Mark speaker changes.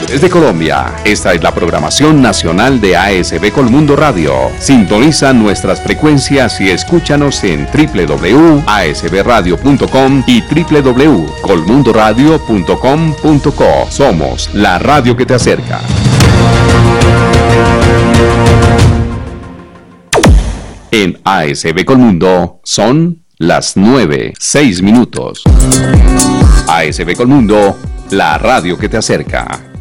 Speaker 1: Desde Colombia, esta es la programación nacional de ASB Colmundo Radio. Sintoniza nuestras frecuencias y escúchanos en www.asbradio.com y www.colmundoradio.com.co. Somos la radio que te acerca. En ASB Colmundo son las 9:06. ASB Colmundo, la radio que te acerca.